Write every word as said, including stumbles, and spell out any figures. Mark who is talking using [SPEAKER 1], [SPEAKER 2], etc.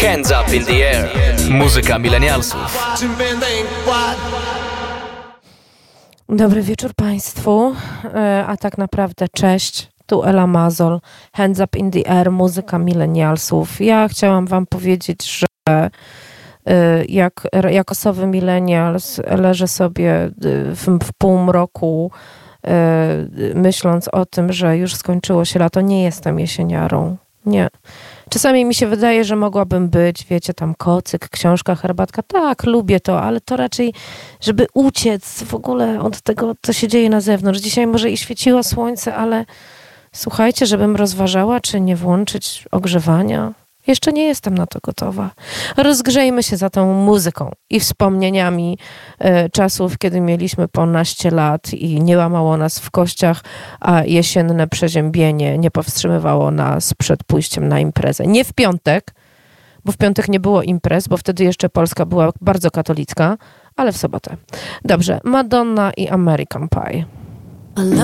[SPEAKER 1] Hands up in the air. Muzyka milenialsów.
[SPEAKER 2] Dobry wieczór Państwu, a tak naprawdę cześć. Tu Ela Mazol, Hands Up in the Air, muzyka milenialsów. Ja chciałam wam powiedzieć, że jak, jak osoby milenials leżę sobie w, w półmroku, myśląc o tym, że już skończyło się lato, nie jestem jesieniarą. Nie. Czasami mi się wydaje, że mogłabym być, wiecie, tam kocyk, książka, herbatka. Tak, lubię to, ale to raczej, żeby uciec w ogóle od tego, co się dzieje na zewnątrz. Dzisiaj może i świeciło słońce, ale słuchajcie, żebym rozważała, czy nie włączyć ogrzewania. Jeszcze nie jestem na to gotowa. Rozgrzejmy się za tą muzyką i wspomnieniami y, czasów, kiedy mieliśmy ponaście lat i nie łamało nas w kościach, a jesienne przeziębienie nie powstrzymywało nas przed pójściem na imprezę. Nie w piątek, bo w piątek nie było imprez, bo wtedy jeszcze Polska była bardzo katolicka, ale w sobotę. Dobrze, Madonna i American Pie.